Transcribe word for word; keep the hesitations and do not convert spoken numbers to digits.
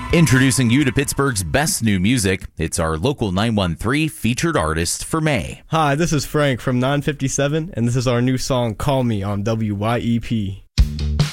Introducing you to Pittsburgh's best new music. It's our Local nine one three featured artist for May. Hi, this is Frank from nine fifty-seven, and this is our new song, Call Me, on W Y E P.